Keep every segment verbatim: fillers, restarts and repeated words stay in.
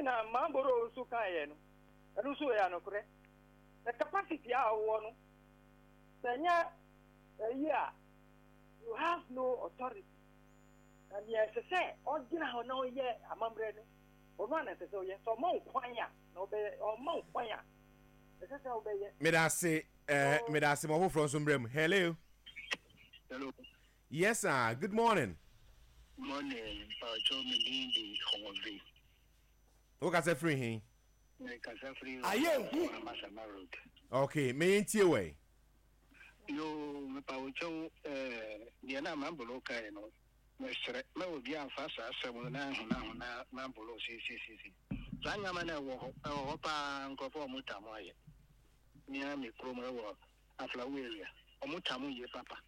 na mamboro so kan ye no enu so ya no kure the capacity a wo no sanya yeah you have no authority and yes say ordinary ho no ye amambre no ono na se so ye so mo kwanya no be o mo kwanya se se o be ye me da se eh me da se mo ho from so mbrem. Hello. Hello. Yes sir, good morning. Morning, uh, Joe Medindi, Honolulu. What can I say free him? I can say free. Are you? Masama Road. Okay, me ain't your way. You, me pa ucho, eh, diana mambolo kaya no. Me sere, me ubi anfasa asemu na huna huna mambolo si si si si. Zanya mana wo wo pa nkofo mutamu aye. Nia me kromo wo afla welia. Omutamu ye papa.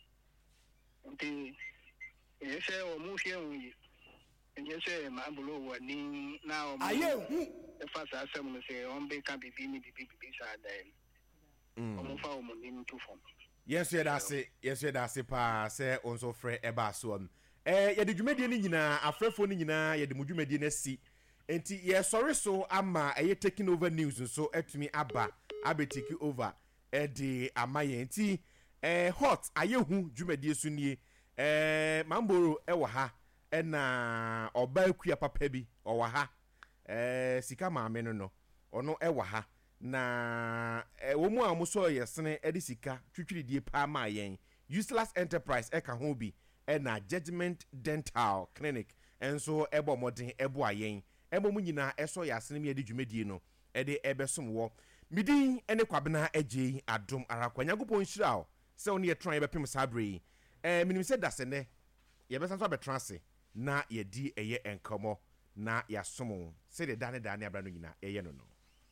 Nti yes, or Mushi, and yes, my below were now. Are you? The first assembly say, on be can be being beside them. Um, found in two form. Yes, that's it. Yes, that's it. Pa say on so free eba so. Eh, ya de dwumadi ni nyina afrefo ni nyina ya de mudwumadi na si. Enti ye sorry so ama eye taking over news so etumi aba abe take over e de amaye enti eh hot ayehu dwumadi so nie. Eh mamboro e wa ha e na oba akua papa bi o wa ha eh sika maame no no ono e wa ha na eh wo mu amuso yesene e de sika twitwiri die pa ma yen useless enterprise e ka ho bi e na Judgment Dental Clinic enso e bo modern e bo ayen e bo mu nyina e so yasene me de dwumedie no e de e besom wo midin ene kwabena agye adom arakwanya gopon hira o se oni e tron e bepem sabre eh minim se dasene ye besan so abetrase na ye di eye enkomo na ya somo se de dane dane abra no nyina eye no no